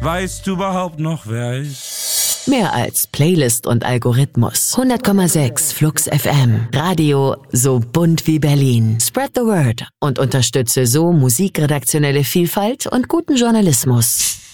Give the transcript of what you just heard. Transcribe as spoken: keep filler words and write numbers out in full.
Weißt du überhaupt noch, wer ich? Mehr als Playlist und Algorithmus. hundert Komma sechs Flux F M. Radio so bunt wie Berlin. Spread the word und unterstütze so musikredaktionelle Vielfalt und guten Journalismus.